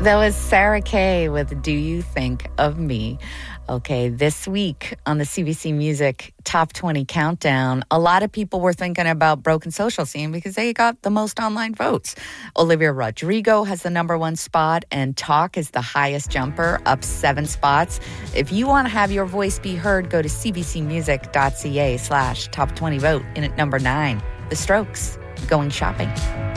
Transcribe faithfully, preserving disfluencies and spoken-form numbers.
That was Sarah Kay with Do You Think of Me? Okay, this week on the C B C Music Top twenty Countdown, a lot of people were thinking about Broken Social Scene because they got the most online votes. Olivia Rodrigo has the number one spot, and Talk is the highest jumper, up seven spots. If you want to have your voice be heard, go to cbcmusic.ca slash top 20 vote. In at number nine, The Strokes, Going Shopping.